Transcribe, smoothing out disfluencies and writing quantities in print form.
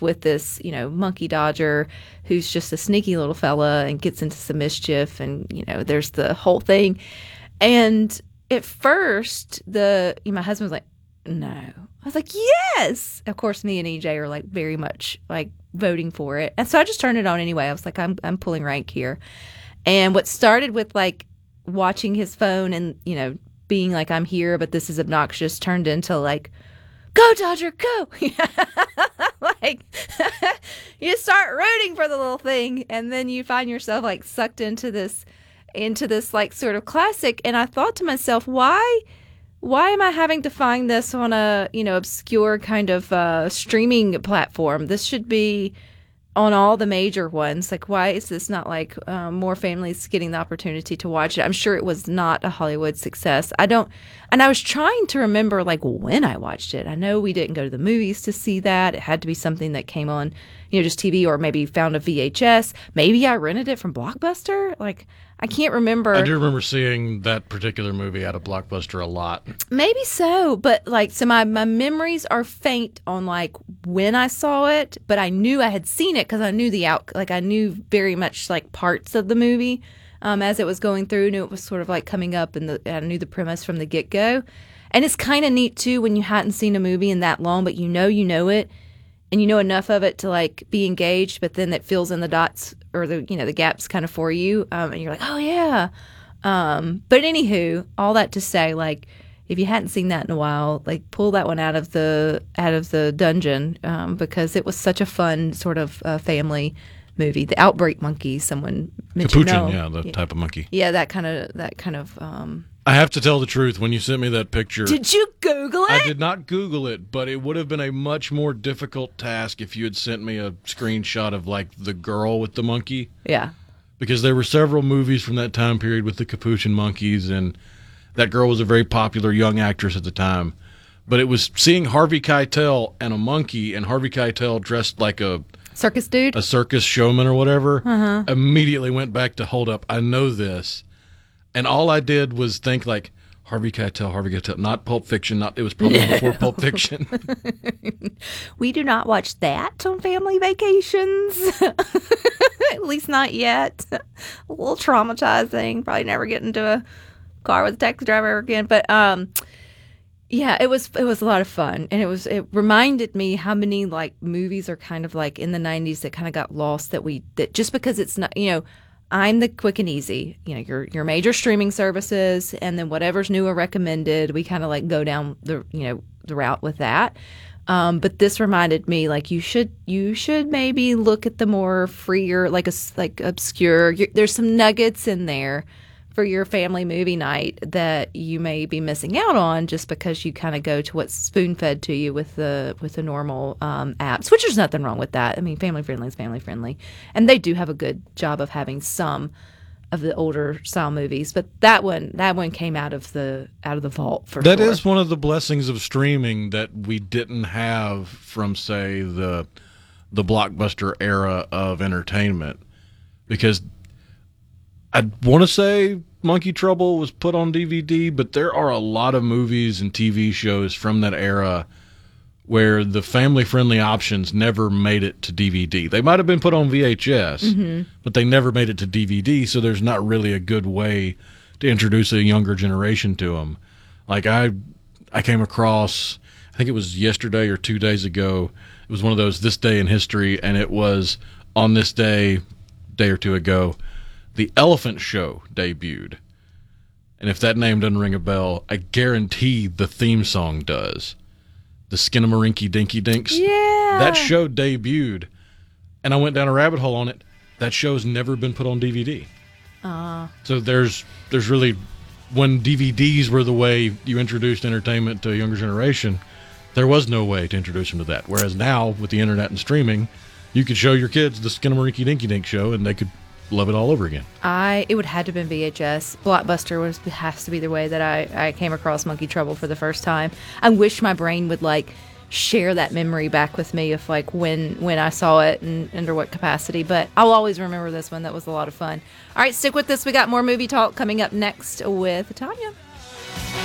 with this, monkey dodger who's just a sneaky little fella and gets into some mischief. And, there's the whole thing. And at first, my husband was like, no. I was like, yes. Of course, me and EJ are like very much like voting for it. And so I just turned it on anyway. I was like, I'm pulling rank here. And what started with like watching his phone and, being like, I'm here, but this is obnoxious, turned into like, go Dodger, go. Like you start rooting for the little thing, and then you find yourself like sucked into this like sort of classic. And I thought to myself, why am I having to find this on a, obscure kind of streaming platform? This should be on all the major ones. Like, why is this not like more families getting the opportunity to watch it? I'm sure it was not a Hollywood success. And I was trying to remember like when I watched it. I know we didn't go to the movies to see that. It had to be something that came on, just TV, or maybe found a VHS. Maybe I rented it from Blockbuster. Like, I can't remember. I do remember seeing that particular movie at a Blockbuster a lot. Maybe so, but like, so my memories are faint on like when I saw it, but I knew I had seen it because I knew I knew very much like parts of the movie as it was going through. Knew it was sort of like coming up, and I knew the premise from the get-go. And it's kind of neat too when you hadn't seen a movie in that long, but you know it, and you know enough of it to like be engaged, but then it fills in the dots or the gaps kind of for you, and you're like, oh yeah. But anywho, all that to say, like, if you hadn't seen that in a while, like, pull that one out of the dungeon, because it was such a fun sort of family movie. The Outbreak Monkey, someone mentioned. Capuchin, yeah, the type of monkey. Yeah, that kind of. I have to tell the truth. When you sent me that picture, did you Google it? I did not Google it, but it would have been a much more difficult task if you had sent me a screenshot of like the girl with the monkey. Yeah. Because there were several movies from that time period with the Capuchin monkeys, and that girl was a very popular young actress at the time. But it was seeing Harvey Keitel and a monkey, and Harvey Keitel dressed like a circus dude, a circus showman or whatever. Immediately went back to, hold up, I know this. And all I did was think like, Harvey Keitel, not Pulp Fiction. It was probably before Pulp Fiction. We do not watch that on family vacations. At least not yet. A little traumatizing. Probably never get into a car with a taxi driver again. But yeah, it was a lot of fun, and it reminded me how many like movies are kind of like in the 90s that kind of got lost that just because it's not, I'm the quick and easy, your major streaming services, and then whatever's new or recommended, we kind of like go down the route with that. But this reminded me, like, you should maybe look at the more freer, like obscure. There's some nuggets in there for your family movie night that you may be missing out on just because you kind of go to what's spoon fed to you with the normal apps, which there's nothing wrong with that. I mean, family friendly is family friendly, and they do have a good job of having some of the older style movies. But that one came out of the vault for sure. That is one of the blessings of streaming that we didn't have from, say, the Blockbuster era of entertainment, because I want to say Monkey Trouble was put on DVD, but there are a lot of movies and TV shows from that era where the family-friendly options never made it to DVD. They might have been put on VHS, but they never made it to DVD, so there's not really a good way to introduce a younger generation to them. Like, I came across, I think it was yesterday or 2 days ago, it was one of those This Day in History, and it was on this day or two ago, The Elephant Show debuted. And if that name doesn't ring a bell, I guarantee the theme song does. The Skinnamarink Dinky Dinks. Yeah. That show debuted, and I went down a rabbit hole on it. That show's never been put on DVD. So there's really, when DVDs were the way you introduced entertainment to a younger generation, there was no way to introduce them to that. Whereas now, with the internet and streaming, you could show your kids the Skinnamarink Dinky Dink show, and they could love it all over again. It would have to have been VHS. Blockbuster has to be the way that I came across Monkey Trouble for the first time. I wish my brain would like share that memory back with me of like when I saw it and under what capacity. But I'll always remember this one. That was a lot of fun. All right, stick with this. We got more movie talk coming up next with Tanya.